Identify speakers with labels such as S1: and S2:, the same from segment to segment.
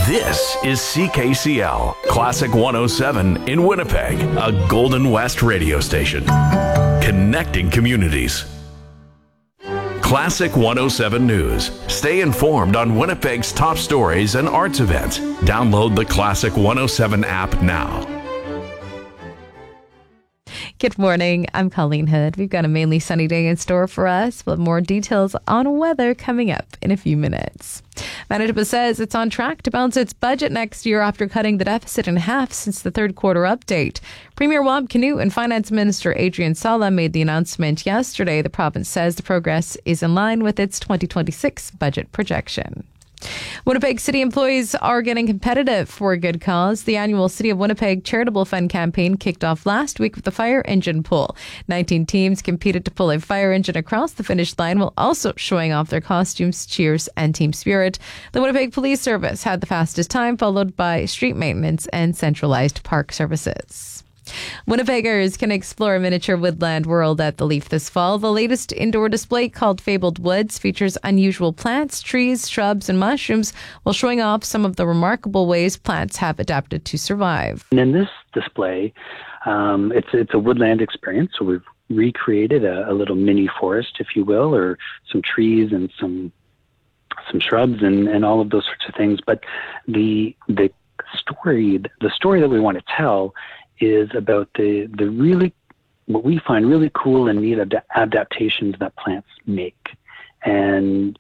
S1: This is CKCL, Classic 107 in Winnipeg, a Golden West radio station. Connecting communities. Classic 107 News. Stay informed on Winnipeg's top stories and arts events. Download the Classic 107 app now.
S2: Good morning. I'm Colleen Hood. We've got a mainly sunny day in store for us. We'll have more details on weather coming up in a few minutes. Manitoba says it's on track to balance its budget next year after cutting the deficit in half since the third quarter update. Premier Wab Kinew and Finance Minister Adrian Sala made the announcement yesterday. The province says the progress is in line with its 2026 budget projection. Winnipeg City employees are getting competitive for a good cause. The annual City of Winnipeg Charitable Fund campaign kicked off last week with the fire engine pull. 19 teams competed to pull a fire engine across the finish line while also showing off their costumes, cheers, and team spirit. The Winnipeg Police Service had the fastest time, followed by street maintenance and centralized park services. Winnipeggers can explore a miniature woodland world at the Leaf this fall. The latest indoor display, called Fabled Woods, features unusual plants, trees, shrubs, and mushrooms while showing off some of the remarkable ways plants have adapted to survive.
S3: And in this display, it's a woodland experience. So we've recreated a little mini forest, if you will, or some trees and some shrubs and all of those sorts of things. But the story that we want to tell is about the really, what we find really cool and neat adaptations that plants make. And,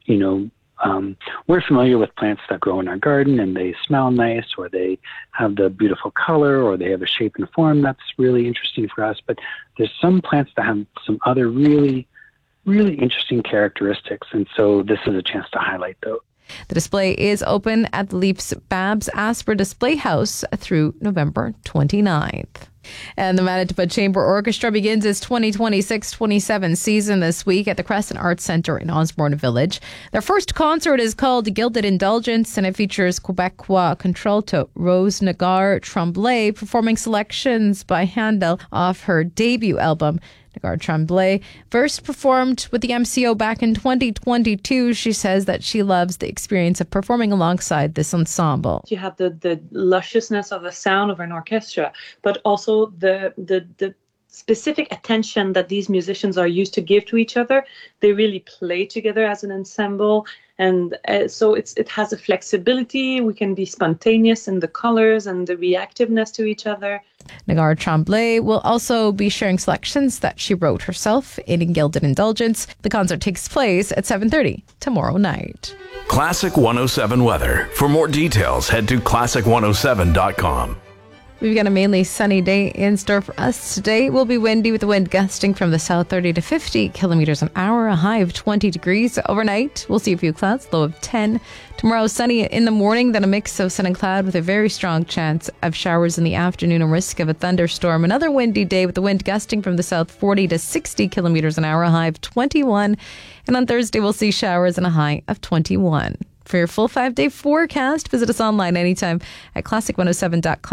S3: we're familiar with plants that grow in our garden and they smell nice, or they have the beautiful color, or they have a shape and form that's really interesting for us. But there's some plants that have some other really, really interesting characteristics. And so this is a chance to highlight those.
S2: The display is open at the Leaf's Babs Asper Display House through November 29th. And the Manitoba Chamber Orchestra begins its 2026-27 season this week at the Crescent Arts Centre in Osborne Village. Their first concert is called Gilded Indulgence, and it features Quebecois contralto Rose Nagar Tremblay performing selections by Handel off her debut album. Nagar Tremblay first performed with the MCO back in 2022. She says that she loves the experience of performing alongside this ensemble.
S4: You have the lusciousness of the sound of an orchestra, but also the specific attention that these musicians are used to give to each other. They really play together as an ensemble. And so it has a flexibility. We can be spontaneous in the colors and the reactiveness to each other.
S2: Nagar Tremblay will also be sharing selections that she wrote herself in Gilded Indulgence. The concert takes place at 7:30 tomorrow night.
S1: Classic 107 weather. For more details, head to classic107.com.
S2: We've got a mainly sunny day in store for us today. It will be windy with the wind gusting from the south 30 to 50 kilometers an hour, a high of 20 degrees. Overnight, we'll see a few clouds, low of 10. Tomorrow, sunny in the morning, then a mix of sun and cloud with a very strong chance of showers in the afternoon and risk of a thunderstorm. Another windy day with the wind gusting from the south 40 to 60 kilometers an hour, a high of 21. And on Thursday, we'll see showers and a high of 21. For your full 5-day forecast, visit us online anytime at classic107.com.